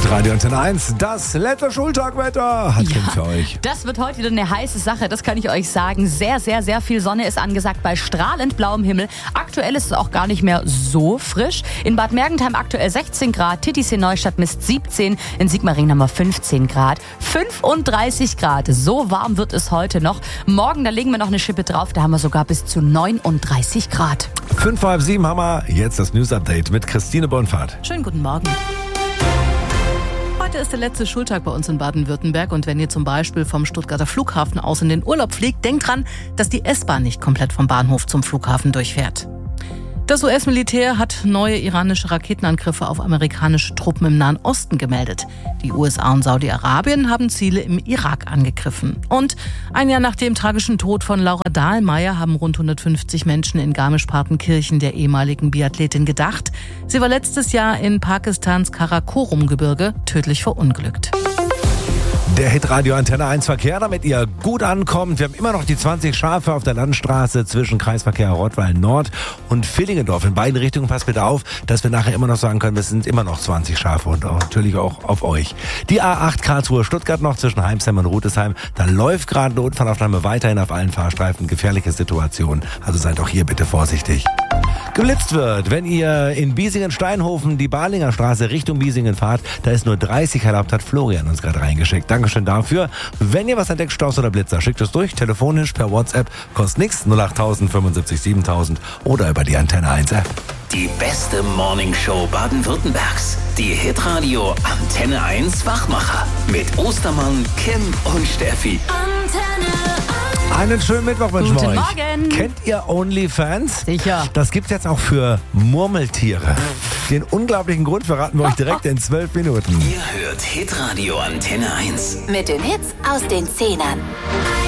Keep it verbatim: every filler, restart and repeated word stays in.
Radio Antenne eins, das letzte Schultagwetter hat ja, für euch. Das wird heute wieder eine heiße Sache, das kann ich euch sagen. Sehr, sehr, sehr viel Sonne ist angesagt bei strahlend blauem Himmel. Aktuell ist es auch gar nicht mehr so frisch. In Bad Mergentheim aktuell sechzehn Grad, Titisee Neustadt misst siebzehn, in Sigmaringen haben wir fünfzehn Grad, fünfunddreißig Grad. So warm wird es heute noch. Morgen, da legen wir noch eine Schippe drauf, da haben wir sogar bis zu neununddreißig Grad. Fünf vor halb sieben haben wir jetzt das News-Update mit Christine Bonfahrt. Schönen guten Morgen. Heute ist der letzte Schultag bei uns in Baden-Württemberg und wenn ihr zum Beispiel vom Stuttgarter Flughafen aus in den Urlaub fliegt, denkt dran, dass die S-Bahn nicht komplett vom Bahnhof zum Flughafen durchfährt. Das U S-Militär hat neue iranische Raketenangriffe auf amerikanische Truppen im Nahen Osten gemeldet. Die U S A und Saudi-Arabien haben Ziele im Irak angegriffen. Und ein Jahr nach dem tragischen Tod von Laura Dahlmeier haben rund hundertfünfzig Menschen in Garmisch-Partenkirchen der ehemaligen Biathletin gedacht. Sie war letztes Jahr in Pakistans Karakorum-Gebirge tödlich verunglückt. Der Hitradio Antenne eins Verkehr, damit ihr gut ankommt. Wir haben immer noch die zwanzig Schafe auf der Landstraße zwischen Kreisverkehr Rottweil Nord und Villingendorf. In beiden Richtungen passt bitte auf, dass wir nachher immer noch sagen können, es sind immer noch zwanzig Schafe und auch, natürlich auch auf euch. Die A acht Karlsruhe Stuttgart noch zwischen Heimsheim und Rudesheim. Da läuft gerade eine Unfallaufnahme weiterhin auf allen Fahrstreifen. Gefährliche Situation. Also seid auch hier bitte vorsichtig. Geblitzt wird, wenn ihr in Biesingen-Steinhofen die Balinger Straße Richtung Biesingen fahrt, da ist nur dreißig erlaubt, hat Florian uns gerade reingeschickt. Dankeschön dafür. Wenn ihr was entdeckt, Staus oder Blitzer, schickt es durch, telefonisch, per WhatsApp, kostet nichts, null acht null null fünfundsiebzig siebentausend oder über die Antenne eins App. Die beste Morningshow Baden-Württembergs, die Hitradio Antenne eins Wachmacher mit Ostermann, Kim und Steffi. Antenne Einen schönen Mittwoch wünschen wir Guten euch. Morgen. Kennt ihr OnlyFans? Sicher. Das gibt's jetzt auch für Murmeltiere. Den unglaublichen Grund verraten wir euch direkt in zwölf Minuten. Ihr hört Hitradio Antenne eins. Mit den Hits aus den Zehnern.